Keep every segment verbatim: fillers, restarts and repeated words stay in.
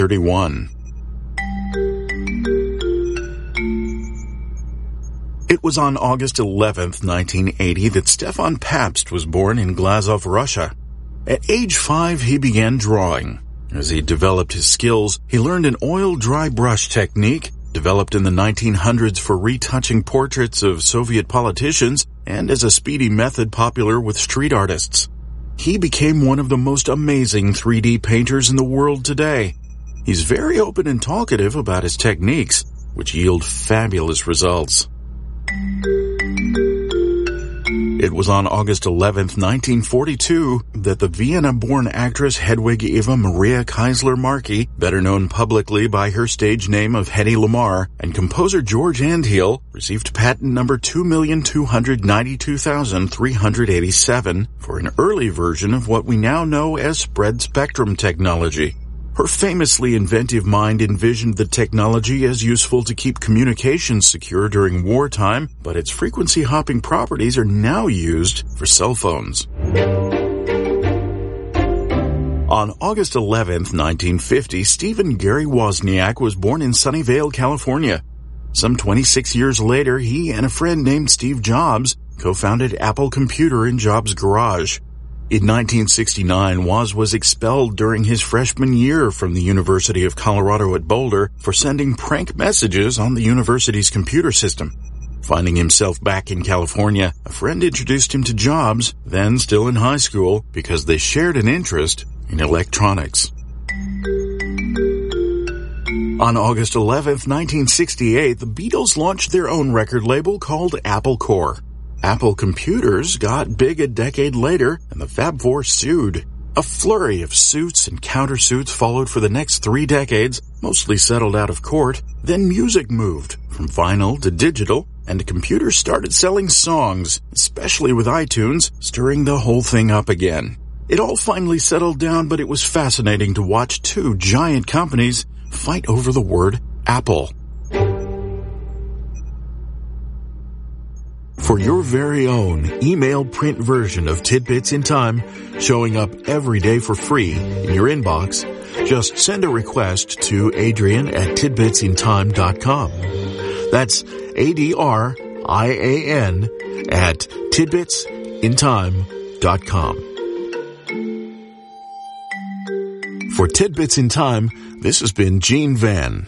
thirty-one. It was on August eleventh, nineteen eighty, that Stefan Pabst was born in Glazov, Russia. At age five, he began drawing. As he developed his skills, he learned an oil dry brush technique developed in the nineteen hundreds for retouching portraits of Soviet politicians and as a speedy method popular with street artists. He became one of the most amazing three D painters in the world today. He's very open and talkative about his techniques, which yield fabulous results. It was on August eleventh, nineteen forty-two, that the Vienna-born actress Hedwig Eva Maria Keisler-Markey, better known publicly by her stage name of Hedy Lamarr, and composer George Andhiel received patent number two million two hundred ninety-two thousand three hundred eighty-seven for an early version of what we now know as spread-spectrum technology. Her famously inventive mind envisioned the technology as useful to keep communications secure during wartime, but its frequency-hopping properties are now used for cell phones. On August eleventh, nineteen fifty, Stephen Gary Wozniak was born in Sunnyvale, California. Some twenty-six years later, he and a friend named Steve Jobs co-founded Apple Computer in Jobs' garage. In nineteen sixty-nine, Woz was expelled during his freshman year from the University of Colorado at Boulder for sending prank messages on the university's computer system. Finding himself back in California, a friend introduced him to Jobs, then still in high school, because they shared an interest in electronics. On August eleventh, nineteen sixty-eight, the Beatles launched their own record label called Apple Corps. Apple Computers got big a decade later, and the Fab Four sued. A flurry of suits and countersuits followed for the next three decades, mostly settled out of court. Then music moved from vinyl to digital, and computers started selling songs, especially with iTunes, stirring the whole thing up again. It all finally settled down, but it was fascinating to watch two giant companies fight over the word Apple. For your very own email print version of Tidbits in Time, showing up every day for free in your inbox, just send a request to Adrian at tidbits in time dot com. That's A D R I A N at tidbits in time dot com. For Tidbits in Time, this has been Gene Van.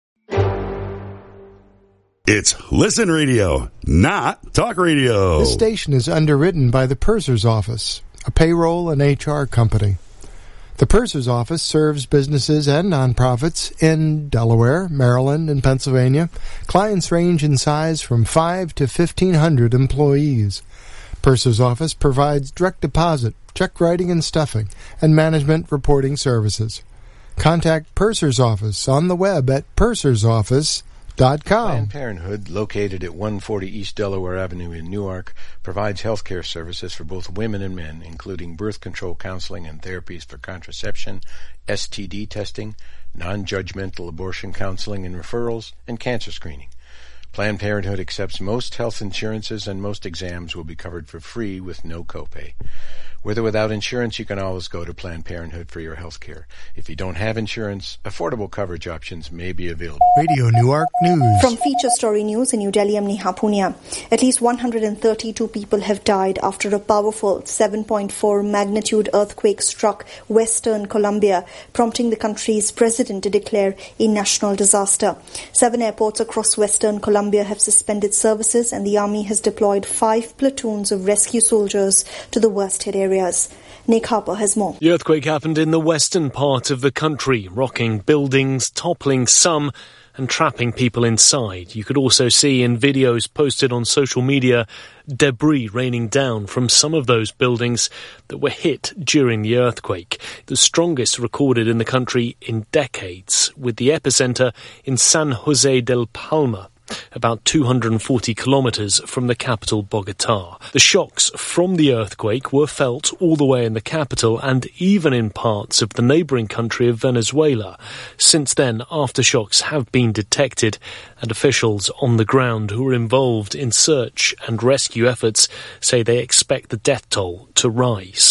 It's Listen Radio, not Talk Radio. This station is underwritten by the Purser's Office, a payroll and H R company. The Purser's Office serves businesses and nonprofits in Delaware, Maryland, and Pennsylvania. Clients range in size from five to fifteen hundred employees. Purser's Office provides direct deposit, check writing and stuffing, and management reporting services. Contact Purser's Office on the web at pursers office dot com. Planned Parenthood, located at one forty East Delaware Avenue in Newark, provides health care services for both women and men, including birth control counseling and therapies for contraception, S T D testing, non-judgmental abortion counseling and referrals, and cancer screening. Planned Parenthood accepts most health insurances, and most exams will be covered for free with no copay. With or without insurance, you can always go to Planned Parenthood for your health care. If you don't have insurance, affordable coverage options may be available. Radio Newark News. From Feature Story News in New Delhi, I'm Neha Punia. At least one hundred thirty-two people have died after a powerful seven point four magnitude earthquake struck western Colombia, prompting the country's president to declare a national disaster. Seven airports across western Colombia have suspended services, and the army has deployed five platoons of rescue soldiers to the worst-hit areas. Nick Harper has more. The earthquake happened in the western part of the country, rocking buildings, toppling some, and trapping people inside. You could also see in videos posted on social media debris raining down from some of those buildings that were hit during the earthquake, the strongest recorded in the country in decades, with the epicenter in San Jose del Palma, about two hundred forty kilometres from the capital, Bogotá. The shocks from the earthquake were felt all the way in the capital and even in parts of the neighbouring country of Venezuela. Since then, aftershocks have been detected, and officials on the ground who are involved in search and rescue efforts say they expect the death toll to rise.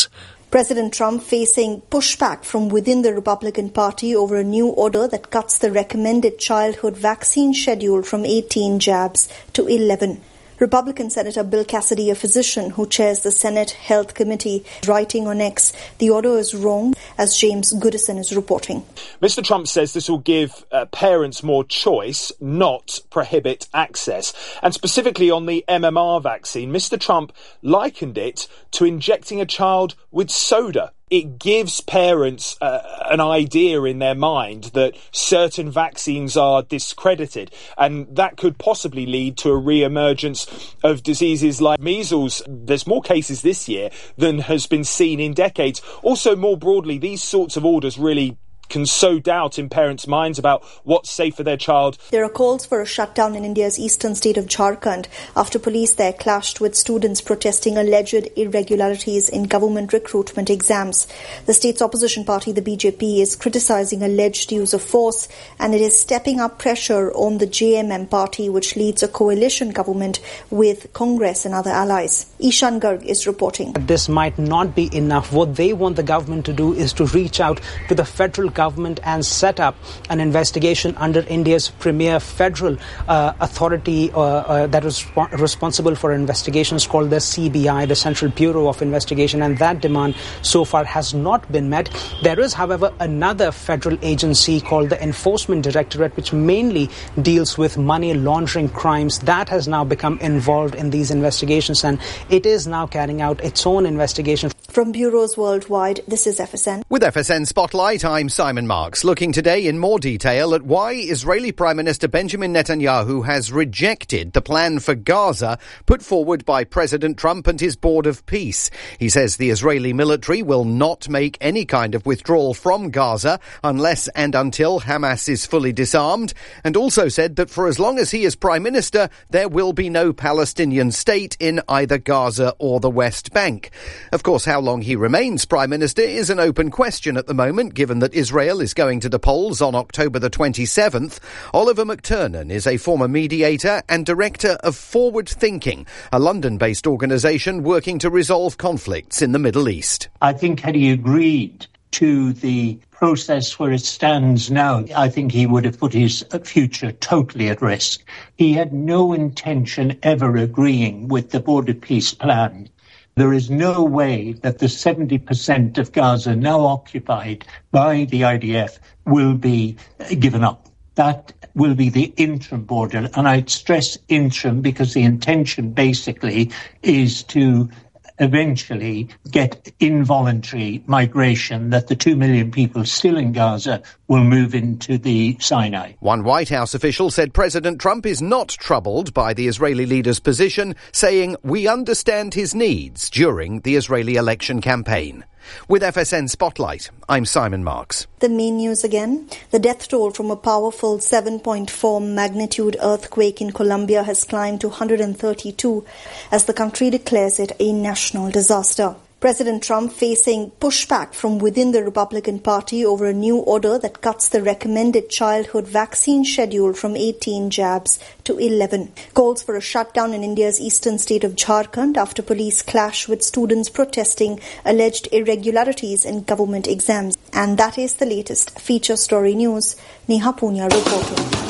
President Trump facing pushback from within the Republican Party over a new order that cuts the recommended childhood vaccine schedule from eighteen jabs to eleven. Republican Senator Bill Cassidy, a physician who chairs the Senate Health Committee, writing on X, the order is wrong, as James Goodison is reporting. Mister Trump says this will give uh, parents more choice, not prohibit access. And specifically on the M M R vaccine, Mister Trump likened it to injecting a child with soda. It gives parents uh, an idea in their mind that certain vaccines are discredited, and that could possibly lead to a re-emergence of diseases like measles. There's more cases this year than has been seen in decades. Also, more broadly, these sorts of orders really can sow doubt in parents' minds about what's safe for their child. There are calls for a shutdown in India's eastern state of Jharkhand after police there clashed with students protesting alleged irregularities in government recruitment exams. The state's opposition party, the B J P, is criticizing alleged use of force, and it is stepping up pressure on the J M M party, which leads a coalition government with Congress and other allies. Ishan Garg is reporting. This might not be enough. What they want the government to do is to reach out to the federal government and set up an investigation under India's premier federal uh, authority uh, uh, that is sp- responsible for investigations, called the C B I, the Central Bureau of Investigation, and that demand so far has not been met. There is, however, another federal agency called the Enforcement Directorate, which mainly deals with money laundering crimes. That has now become involved in these investigations, and it is now carrying out its own investigation. From bureaus worldwide, this is F S N. With F S N Spotlight, I'm Simon Marks, looking today in more detail at why Israeli Prime Minister Benjamin Netanyahu has rejected the plan for Gaza put forward by President Trump and his Board of Peace. He says the Israeli military will not make any kind of withdrawal from Gaza unless and until Hamas is fully disarmed, and also said that for as long as he is Prime Minister, there will be no Palestinian state in either Gaza or the West Bank. Of course, how long he remains Prime Minister is an open question at the moment, given that Israel is going to the polls on October the twenty-seventh. Oliver McTurnan is a former mediator and director of Forward Thinking, a London-based organisation working to resolve conflicts in the Middle East. I think had he agreed to the process where it stands now, I think he would have put his future totally at risk. He had no intention ever agreeing with the Board of Peace plan. There is no way that the seventy percent of Gaza now occupied by the I D F will be given up. That will be the interim border. And I'd stress interim because the intention basically is to eventually get involuntary migration, that the two million people still in Gaza will move into the Sinai. One White House official said President Trump is not troubled by the Israeli leader's position, saying, "We understand his needs," during the Israeli election campaign. With F S N Spotlight, I'm Simon Marks. The main news again. The death toll from a powerful seven point four magnitude earthquake in Colombia has climbed to one hundred thirty-two as the country declares it a national disaster. President Trump facing pushback from within the Republican Party over a new order that cuts the recommended childhood vaccine schedule from eighteen jabs to eleven. Calls for a shutdown in India's eastern state of Jharkhand after police clash with students protesting alleged irregularities in government exams. And that is the latest feature story news. Neha Punya reporting.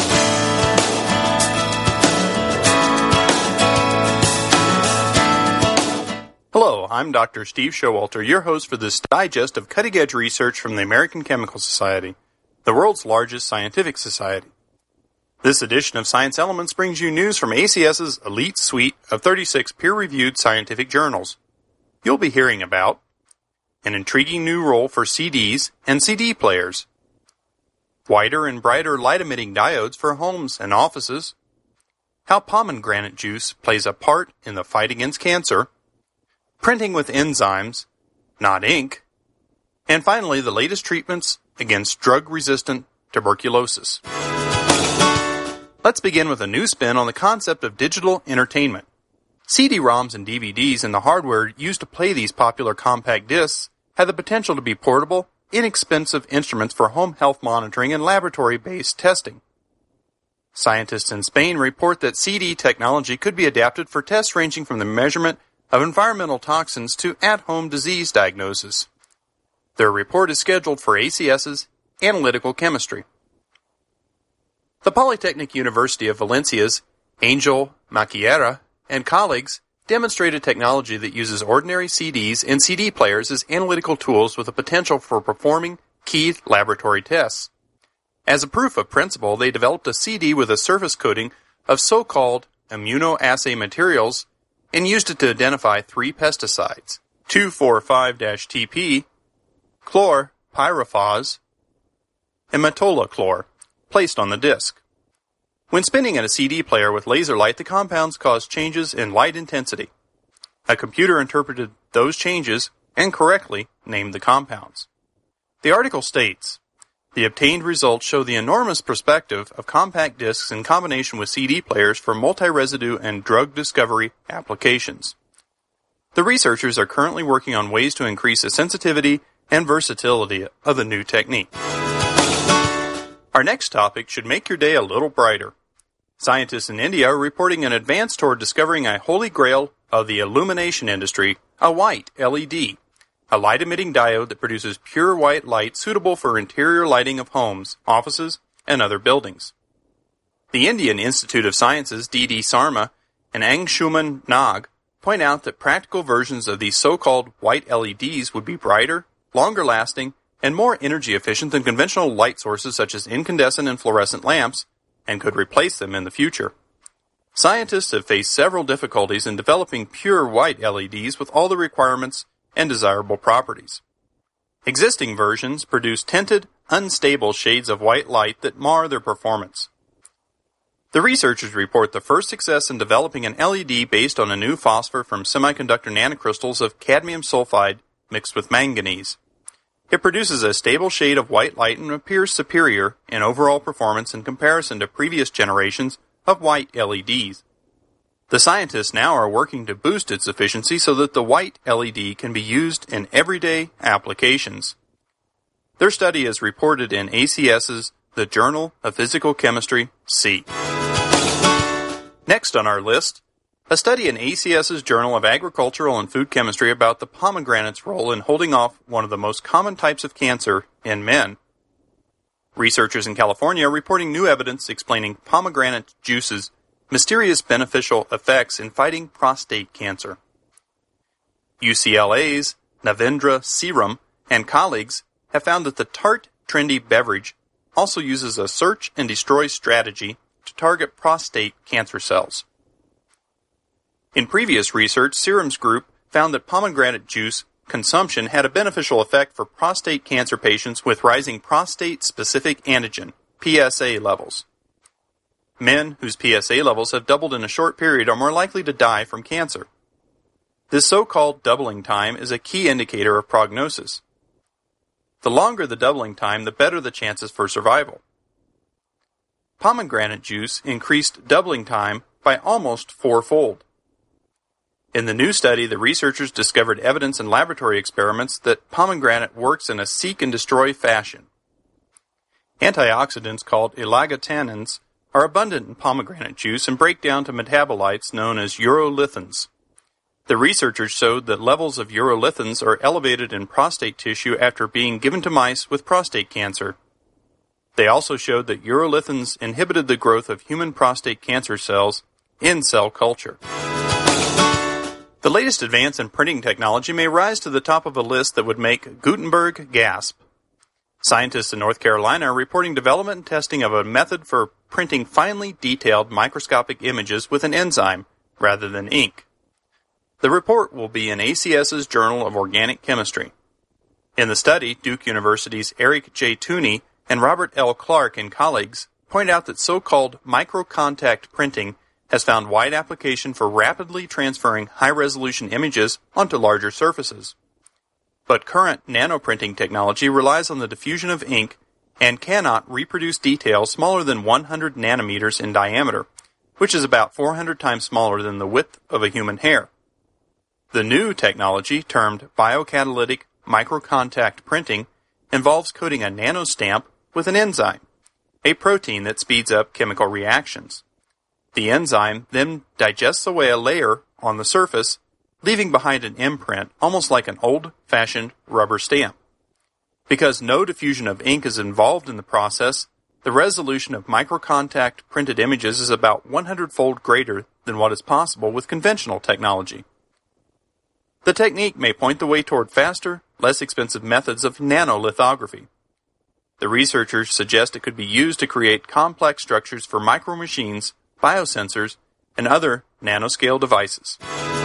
Hello, I'm Doctor Steve Showalter, your host for this digest of cutting-edge research from the American Chemical Society, the world's largest scientific society. This edition of Science Elements brings you news from A C S's elite suite of thirty-six peer-reviewed scientific journals. You'll be hearing about an intriguing new role for C Ds and C D players, whiter and brighter light-emitting diodes for homes and offices, how pomegranate juice plays a part in the fight against cancer, printing with enzymes, not ink, and finally the latest treatments against drug-resistant tuberculosis. Let's begin with a new spin on the concept of digital entertainment. C D-ROMs and D V Ds and the hardware used to play these popular compact discs have the potential to be portable, inexpensive instruments for home health monitoring and laboratory-based testing. Scientists in Spain report that C D technology could be adapted for tests ranging from the measurement of environmental toxins to at-home disease diagnosis. Their report is scheduled for A C S's Analytical Chemistry. The Polytechnic University of Valencia's Angel Maquillera and colleagues demonstrated technology that uses ordinary C Ds and C D players as analytical tools with the potential for performing key laboratory tests. As a proof of principle, they developed a C D with a surface coating of so-called immunoassay materials and used it to identify three pesticides, two forty-five T P, chlorpyrifos, and metolachlor, placed on the disc. When spinning in a C D player with laser light, the compounds caused changes in light intensity. A computer interpreted those changes and correctly named the compounds. The article states, the obtained results show the enormous perspective of compact discs in combination with C D players for multi-residue and drug discovery applications. The researchers are currently working on ways to increase the sensitivity and versatility of the new technique. Our next topic should make your day a little brighter. Scientists in India are reporting an advance toward discovering a holy grail of the illumination industry, a white L E D, a light-emitting diode that produces pure white light suitable for interior lighting of homes, offices, and other buildings. The Indian Institute of Sciences, D D Sarma, and Anshuman Nag point out that practical versions of these so-called white L E Ds would be brighter, longer-lasting, and more energy efficient than conventional light sources such as incandescent and fluorescent lamps, and could replace them in the future. Scientists have faced several difficulties in developing pure white L E Ds with all the requirements and desirable properties. Existing versions produce tinted, unstable shades of white light that mar their performance. The researchers report the first success in developing an L E D based on a new phosphor from semiconductor nanocrystals of cadmium sulfide mixed with manganese. It produces a stable shade of white light and appears superior in overall performance in comparison to previous generations of white L E Ds. The scientists now are working to boost its efficiency so that the white L E D can be used in everyday applications. Their study is reported in A C S's The Journal of Physical Chemistry, C. Next on our list, a study in A C S's Journal of Agricultural and Food Chemistry about the pomegranate's role in holding off one of the most common types of cancer in men. Researchers in California are reporting new evidence explaining pomegranate juice's mysterious beneficial effects in fighting prostate cancer. U C L A's Navendra Seeram and colleagues have found that the tart, trendy beverage also uses a search and destroy strategy to target prostate cancer cells. In previous research, Seeram's group found that pomegranate juice consumption had a beneficial effect for prostate cancer patients with rising prostate-specific antigen, P S A levels. Men whose P S A levels have doubled in a short period are more likely to die from cancer. This so-called doubling time is a key indicator of prognosis. The longer the doubling time, the better the chances for survival. Pomegranate juice increased doubling time by almost fourfold. In the new study, the researchers discovered evidence in laboratory experiments that pomegranate works in a seek-and-destroy fashion. Antioxidants called elagotanins are abundant in pomegranate juice and break down to metabolites known as urolithins. The researchers showed that levels of urolithins are elevated in prostate tissue after being given to mice with prostate cancer. They also showed that urolithins inhibited the growth of human prostate cancer cells in cell culture. The latest advance in printing technology may rise to the top of a list that would make Gutenberg gasp. Scientists in North Carolina are reporting development and testing of a method for printing finely detailed microscopic images with an enzyme rather than ink. The report will be in A C S's Journal of Organic Chemistry. In the study, Duke University's Eric J. Tooney and Robert L. Clark and colleagues point out that so-called microcontact printing has found wide application for rapidly transferring high-resolution images onto larger surfaces. But current nanoprinting technology relies on the diffusion of ink and cannot reproduce details smaller than one hundred nanometers in diameter, which is about four hundred times smaller than the width of a human hair. The new technology, termed biocatalytic microcontact printing, involves coating a nanostamp with an enzyme, a protein that speeds up chemical reactions. The enzyme then digests away a layer on the surface, leaving behind an imprint almost like an old-fashioned rubber stamp. Because no diffusion of ink is involved in the process, the resolution of microcontact printed images is about one hundred fold greater than what is possible with conventional technology. The technique may point the way toward faster, less expensive methods of nanolithography. The researchers suggest it could be used to create complex structures for micromachines, biosensors, and other nanoscale devices.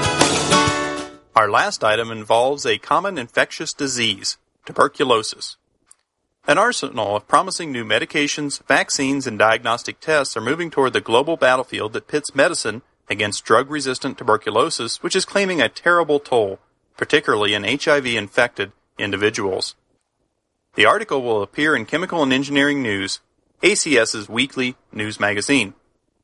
Our last item involves a common infectious disease, tuberculosis. An arsenal of promising new medications, vaccines, and diagnostic tests are moving toward the global battlefield that pits medicine against drug-resistant tuberculosis, which is claiming a terrible toll, particularly in H I V-infected individuals. The article will appear in Chemical and Engineering News, ACS's weekly news magazine.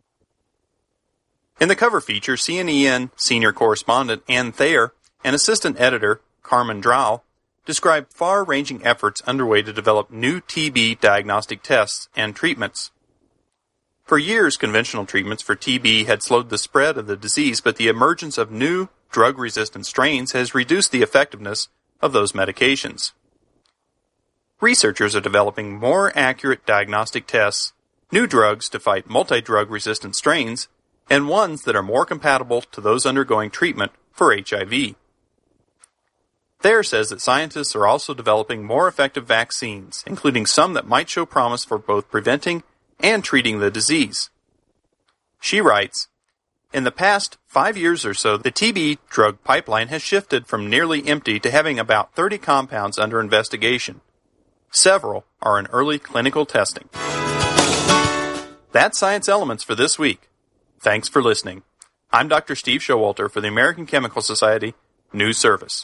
In the cover feature, C N E N senior correspondent Ann Thayer and assistant editor Carmen Drau describe far-ranging efforts underway to develop new T B diagnostic tests and treatments. For years, conventional treatments for T B had slowed the spread of the disease, but the emergence of new drug-resistant strains has reduced the effectiveness of those medications. Researchers are developing more accurate diagnostic tests, new drugs to fight multi-drug-resistant strains, and ones that are more compatible to those undergoing treatment for H I V. Thayer says that scientists are also developing more effective vaccines, including some that might show promise for both preventing and treating the disease. She writes, "In the past five years or so, the T B drug pipeline has shifted from nearly empty to having about thirty compounds under investigation. Several are in early clinical testing." That's Science Elements for this week. Thanks for listening. I'm Doctor Steve Showalter for the American Chemical Society News Service.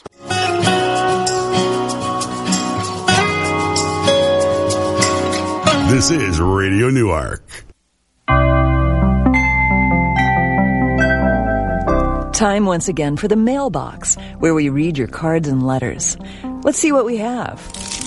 This is Radio Newark. Time once again for the mailbox, where we read your cards and letters. Let's see what we have.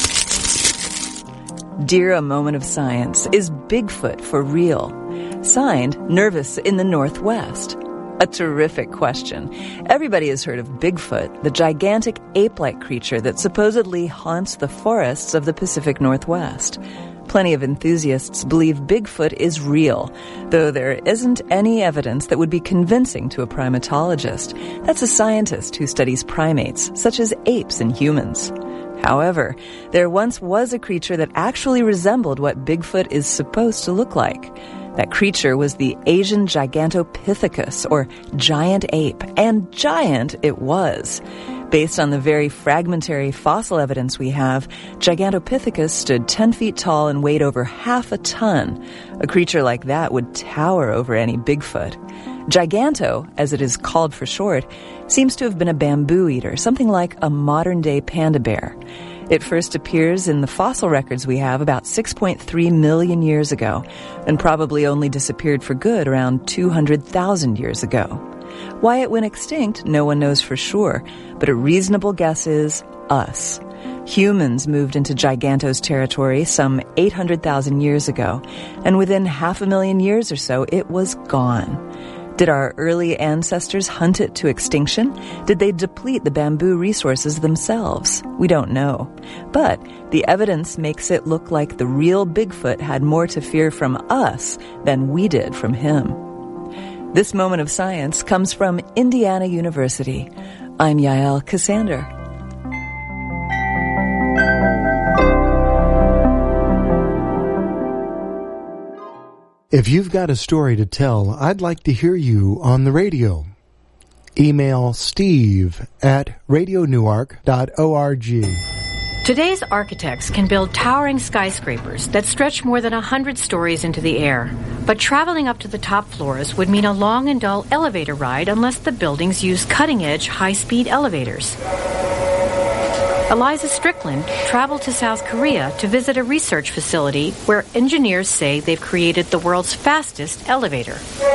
Dear A Moment of Science, is Bigfoot for real? Signed, Nervous in the Northwest. A terrific question. Everybody has heard of Bigfoot, the gigantic ape-like creature that supposedly haunts the forests of the Pacific Northwest. Plenty of enthusiasts believe Bigfoot is real, though there isn't any evidence that would be convincing to a primatologist. That's a scientist who studies primates, such as apes and humans. However, there once was a creature that actually resembled what Bigfoot is supposed to look like. That creature was the Asian Gigantopithecus, or giant ape, and giant it was. Based on the very fragmentary fossil evidence we have, Gigantopithecus stood ten feet tall and weighed over half a ton. A creature like that would tower over any Bigfoot. Giganto, as it is called for short, seems to have been a bamboo eater, something like a modern-day panda bear. It first appears in the fossil records we have about six point three million years ago, and probably only disappeared for good around two hundred thousand years ago. Why it went extinct, no one knows for sure, but a reasonable guess is us. Humans moved into Giganto's territory some eight hundred thousand years ago, and within half a million years or so, it was gone. Did our early ancestors hunt it to extinction? Did they deplete the bamboo resources themselves? We don't know. But the evidence makes it look like the real Bigfoot had more to fear from us than we did from him. This Moment of Science comes from Indiana University. I'm Yael Cassander. If you've got a story to tell, I'd like to hear you on the radio. Email steve at radio newark dot org. Today's architects can build towering skyscrapers that stretch more than one hundred stories into the air. But traveling up to the top floors would mean a long and dull elevator ride unless the buildings use cutting-edge, high-speed elevators. Eliza Strickland traveled to South Korea to visit a research facility where engineers say they've created the world's fastest elevator.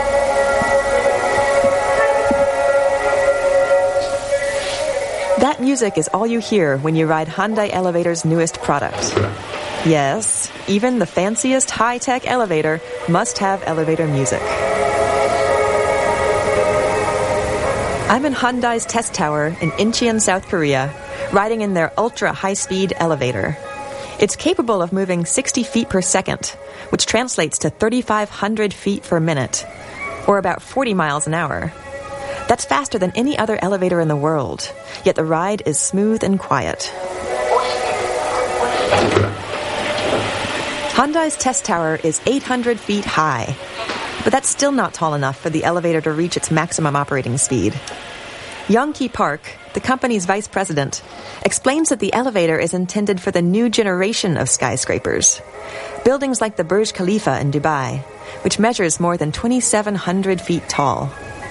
That music is all you hear when you ride Hyundai Elevator's newest product. Yes, even the fanciest high-tech elevator must have elevator music. I'm in Hyundai's test tower in Incheon, South Korea, riding in their ultra-high-speed elevator. It's capable of moving sixty feet per second, which translates to thirty-five hundred feet per minute, or about forty miles an hour. That's faster than any other elevator in the world, yet the ride is smooth and quiet. Hyundai's test tower is eight hundred feet high, but that's still not tall enough for the elevator to reach its maximum operating speed. Young-Ki Park, the company's vice president, explains that the elevator is intended for the new generation of skyscrapers. Buildings like the Burj Khalifa in Dubai, which measures more than twenty-seven hundred feet tall.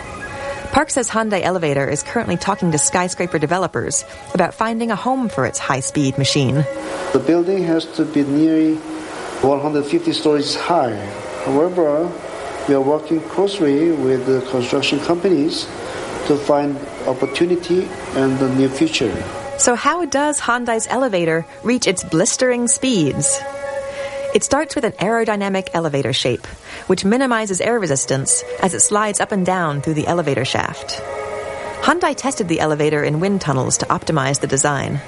Park says Hyundai Elevator is currently talking to skyscraper developers about finding a home for its high-speed machine. The building has to be nearly one hundred fifty stories high. However, we are working closely with the construction companies to find opportunity in the near future. So how does Hyundai's elevator reach its blistering speeds? It starts with an aerodynamic elevator shape, which minimizes air resistance as it slides up and down through the elevator shaft. Hyundai tested the elevator in wind tunnels to optimize the design.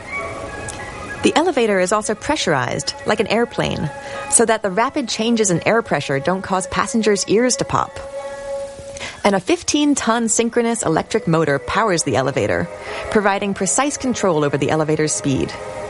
The elevator is also pressurized, like an airplane, so that the rapid changes in air pressure don't cause passengers' ears to pop. And a fifteen-ton synchronous electric motor powers the elevator, providing precise control over the elevator's speed.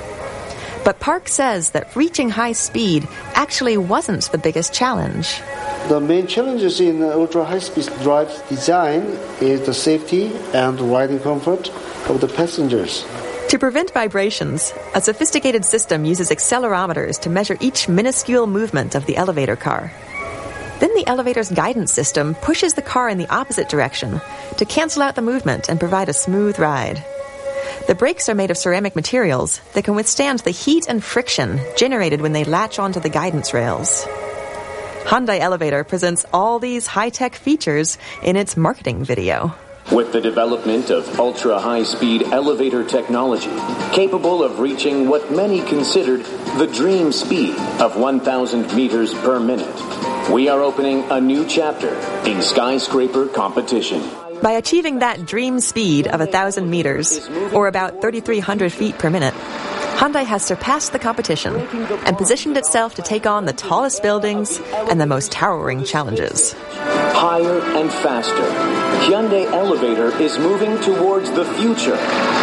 But Park says that reaching high speed actually wasn't the biggest challenge. The main challenges in ultra-high-speed drive design is the safety and riding comfort of the passengers. To prevent vibrations, a sophisticated system uses accelerometers to measure each minuscule movement of the elevator car. Then the elevator's guidance system pushes the car in the opposite direction to cancel out the movement and provide a smooth ride. The brakes are made of ceramic materials that can withstand the heat and friction generated when they latch onto the guidance rails. Hyundai Elevator presents all these high-tech features in its marketing video. With the development of ultra-high-speed elevator technology, capable of reaching what many considered the dream speed of one thousand meters per minute, we are opening a new chapter in skyscraper competition. By achieving that dream speed of one thousand meters, or about thirty-three hundred feet per minute, Hyundai has surpassed the competition and positioned itself to take on the tallest buildings and the most towering challenges. Higher and faster, Hyundai Elevator is moving towards the future,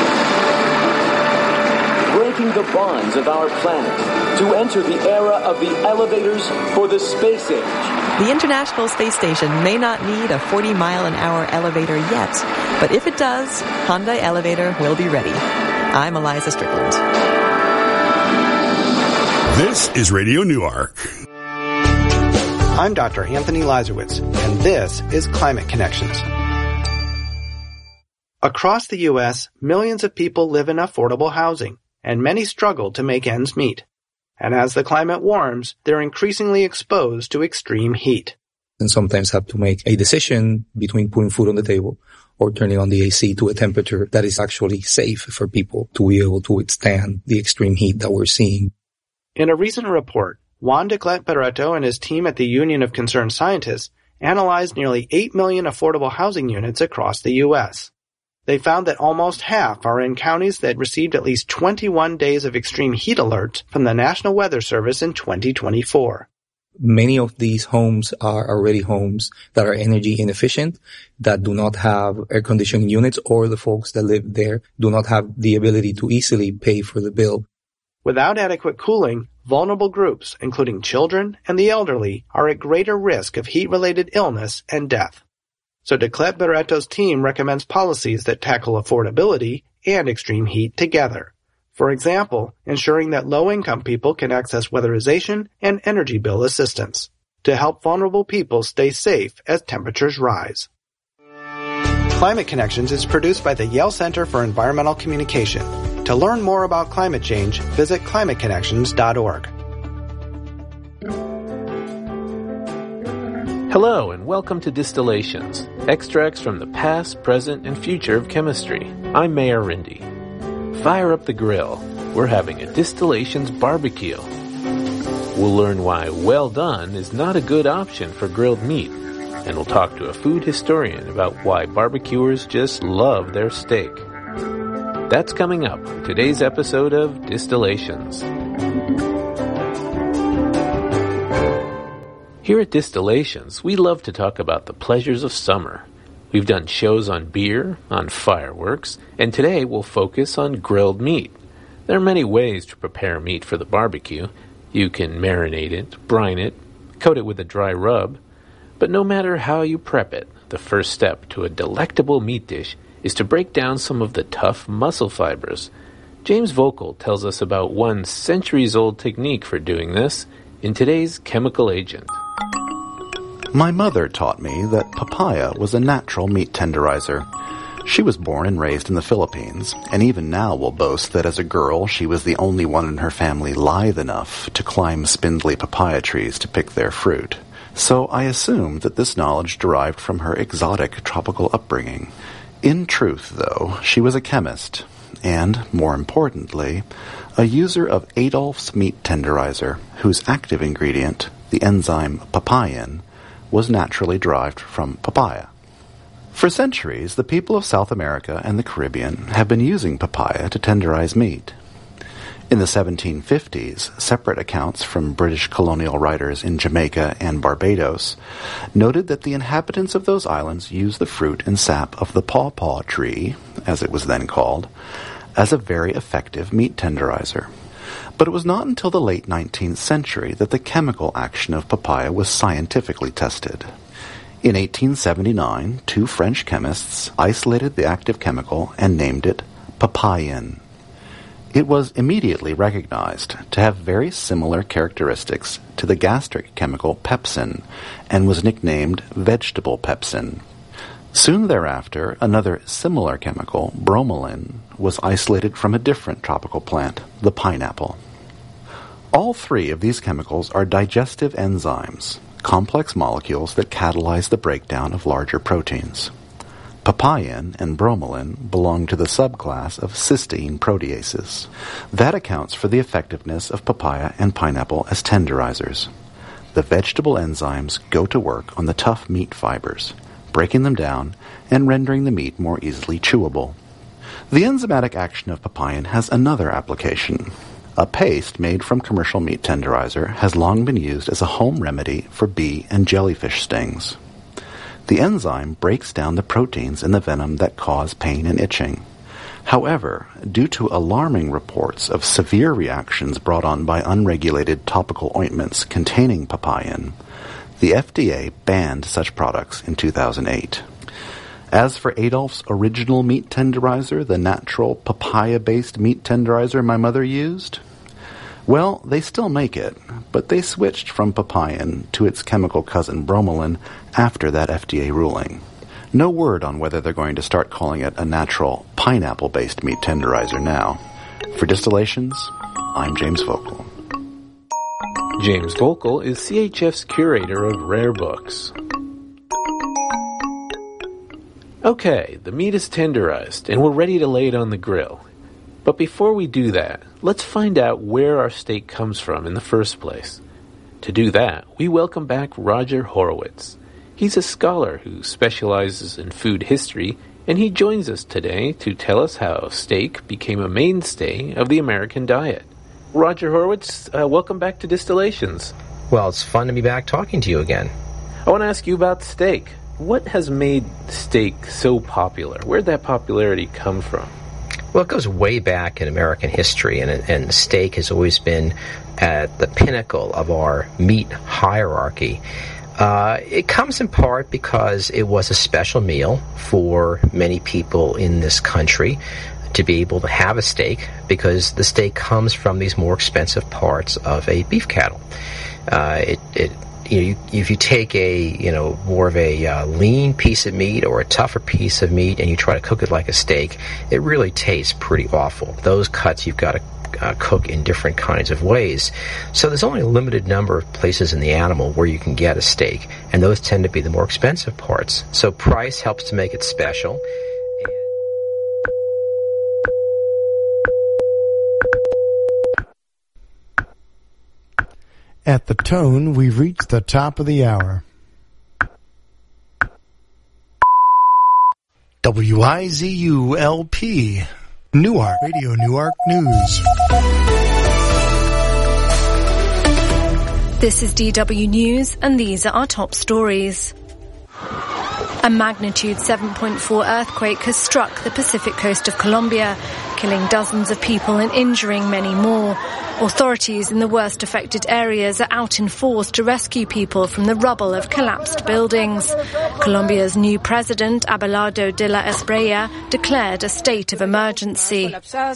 breaking the bonds of our planet to enter the era of the elevators for the space age. The International Space Station may not need a forty mile an hour elevator yet, but if it does, Hyundai Elevator will be ready. I'm Eliza Strickland. This is Radio Newark. I'm Doctor Anthony Lazarowitz, and this is Climate Connections. Across the U S, millions of people live in affordable housing, and many struggle to make ends meet. And as the climate warms, they're increasingly exposed to extreme heat. And sometimes have to make a decision between putting food on the table or turning on the A C to a temperature that is actually safe for people to be able to withstand the extreme heat that we're seeing. In a recent report, Juan de Clet-Barreto and his team at the Union of Concerned Scientists analyzed nearly eight million affordable housing units across the U S. They found that almost half are in counties that received at least twenty-one days of extreme heat alerts from the National Weather Service in twenty twenty-four. Many of these homes are already homes that are energy inefficient, that do not have air conditioning units, or the folks that live there do not have the ability to easily pay for the bill. Without adequate cooling, vulnerable groups, including children and the elderly, are at greater risk of heat-related illness and death. So de Clet-Barreto's team recommends policies that tackle affordability and extreme heat together. For example, ensuring that low-income people can access weatherization and energy bill assistance to help vulnerable people stay safe as temperatures rise. Climate Connections is produced by the Yale Center for Environmental Communication. To learn more about climate change, visit climate connections dot org. Hello and welcome to Distillations, extracts from the past, present, and future of chemistry. I'm Mayor Rindy. Fire up the grill. We're having a Distillations barbecue. We'll learn why well done is not a good option for grilled meat. and we'll talk to a food historian about why barbecuers just love their steak. That's coming up in today's episode of Distillations. Here at Distillations, we love to talk about the pleasures of summer. We've done shows on beer, on fireworks, and today we'll focus on grilled meat. There are many ways to prepare meat for the barbecue. You can marinate it, brine it, coat it with a dry rub. But no matter how you prep it, the first step to a delectable meat dish is to break down some of the tough muscle fibers. James Voelkel tells us about one centuries-old technique for doing this in today's Chemical Agent. My mother taught me that papaya was a natural meat tenderizer. She was born and raised in the Philippines, and even now will boast that as a girl she was the only one in her family lithe enough to climb spindly papaya trees to pick their fruit. So I assume that this knowledge derived from her exotic tropical upbringing. In truth, though, she was a chemist, and, more importantly, a user of Adolph's meat tenderizer, whose active ingredient, the enzyme papain, was naturally derived from papaya. For centuries, the people of South America and the Caribbean have been using papaya to tenderize meat. In the seventeen fifties, separate accounts from British colonial writers in Jamaica and Barbados noted that the inhabitants of those islands used the fruit and sap of the pawpaw tree, as it was then called, as a very effective meat tenderizer. But it was not until the late nineteenth century that the chemical action of papaya was scientifically tested. In eighteen seventy-nine, two French chemists isolated the active chemical and named it papain. It was immediately recognized to have very similar characteristics to the gastric chemical pepsin and was nicknamed vegetable pepsin. Soon thereafter, another similar chemical, bromelain, was isolated from a different tropical plant, the pineapple. All three of these chemicals are digestive enzymes, complex molecules that catalyze the breakdown of larger proteins. Papain and bromelain belong to the subclass of cysteine proteases. That accounts for the effectiveness of papaya and pineapple as tenderizers. The vegetable enzymes go to work on the tough meat fibers, breaking them down and rendering the meat more easily chewable. The enzymatic action of papain has another application. A paste made from commercial meat tenderizer has long been used as a home remedy for bee and jellyfish stings. The enzyme breaks down the proteins in the venom that cause pain and itching. However, due to alarming reports of severe reactions brought on by unregulated topical ointments containing papain, the F D A banned such products in two thousand eight. As for Adolph's original meat tenderizer, the natural papaya-based meat tenderizer my mother used, well, they still make it, but they switched from papain to its chemical cousin bromelain after that F D A ruling. No word on whether they're going to start calling it a natural pineapple-based meat tenderizer now. For Distillations, I'm James Voelkel. James Voelkel is C H F's curator of rare books. Okay, the meat is tenderized, and we're ready to lay it on the grill. But before we do that, let's find out where our steak comes from in the first place. To do that, we welcome back Roger Horowitz. He's a scholar who specializes in food history, and he joins us today to tell us how steak became a mainstay of the American diet. Roger Horowitz, uh, welcome back to Distillations. Well, it's fun to be back talking to you again. I want to ask you about steak. What has made steak so popular? Where'd that popularity come from? Well, it goes way back in American history, and, and steak has always been at the pinnacle of our meat hierarchy. Uh, it comes in part because it was a special meal for many people in this country to be able to have a steak, because the steak comes from these more expensive parts of a beef cattle. Uh, it, it You know, you, if you take a, you know, more of a uh, lean piece of meat or a tougher piece of meat and you try to cook it like a steak, it really tastes pretty awful. Those cuts you've got to uh, cook in different kinds of ways. So there's only a limited number of places in the animal where you can get a steak, and those tend to be the more expensive parts. So price helps to make it special. At the tone, we've reached the top of the hour. W I Z U L P, Newark, Radio Newark News. This is D W News, and these are our top stories. A magnitude seven point four earthquake has struck the Pacific coast of Colombia, killing dozens of people and injuring many more. Authorities in the worst affected areas are out in force to rescue people from the rubble of collapsed buildings. Colombia's new president, Abelardo de la Espriella, declared a state of emergency.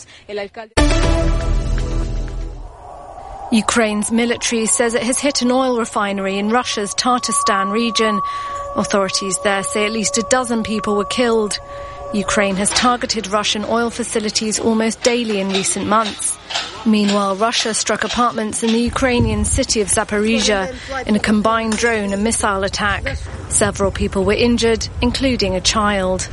Ukraine's military says it has hit an oil refinery in Russia's Tatarstan region. Authorities there say at least a dozen people were killed. Ukraine has targeted Russian oil facilities almost daily in recent months. Meanwhile, Russia struck apartments in the Ukrainian city of Zaporizhia in a combined drone and missile attack. Several people were injured, including a child.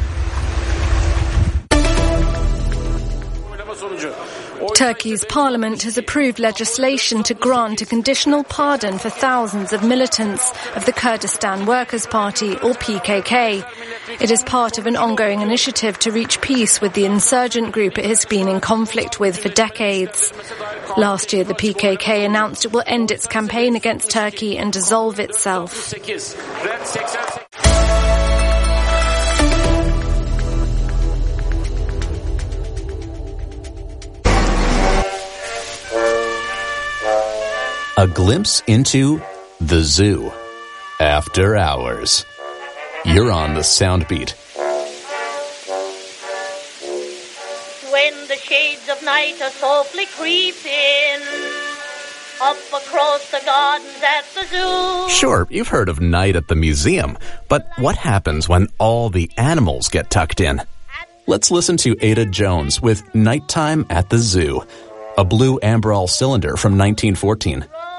Turkey's parliament has approved legislation to grant a conditional pardon for thousands of militants of the Kurdistan Workers' Party, or P K K. It is part of an ongoing initiative to reach peace with the insurgent group it has been in conflict with for decades. Last year, the P K K announced it will end its campaign against Turkey and dissolve itself. A glimpse into the zoo. After hours. You're on the Soundbeat. When the shades of night are softly creeping up across the gardens at the zoo. Sure, you've heard of night at the museum, but what happens when all the animals get tucked in? Let's listen to Ada Jones with Nighttime at the Zoo, a blue Ambrol cylinder from nineteen fourteen.